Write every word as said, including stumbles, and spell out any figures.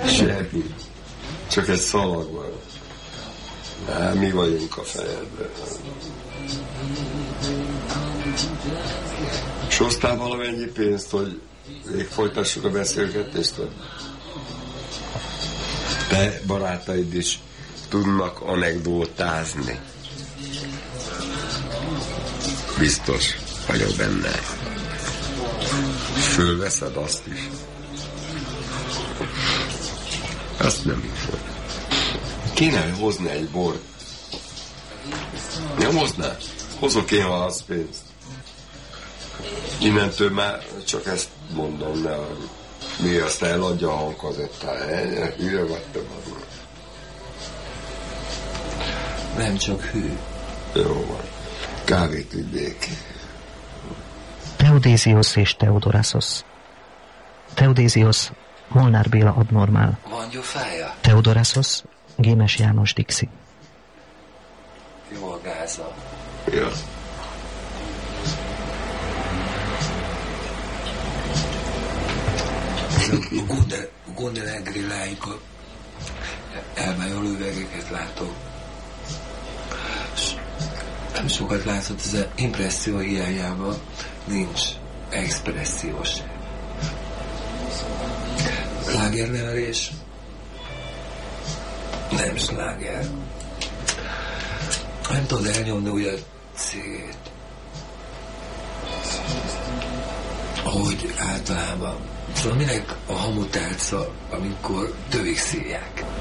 Semmi. Csak egy szalag van. Á, mi vagyunk a fejedben. És hoztál valamennyi pénzt, hogy még folytassuk a beszélgetést? Te barátaid is tudnak anekdótázni. Biztos vagyok benne. Fölveszed azt is. Azt nem hiszem. Kéne hozni egy bort. Nem hoznál? Hozok én az pénzt. Innentől már csak ezt mondom, ne arra. Mi azt eladja a hangkazettát. Hülye vettem azon. Nem csak hű. Jó van. Kávét ügyék. Teodéziosz és Teodoraszosz. Teodéziosz, Molnár Béla abnormál. Van gyufája? Teodoraszosz, Gémes János Dixi. Jó a gáza. Ja. A Gondel, Gondel grilláik a elmájoló üvegeket látok. Nem sokat látszott, ez az impresszió hiányában nincs expresszió sem. Slágernevelés nem sláger. Nem tudod elnyomni úgy a cégét, ahogy általában. Szóval minek a hamutálca, amikor tövig szívják?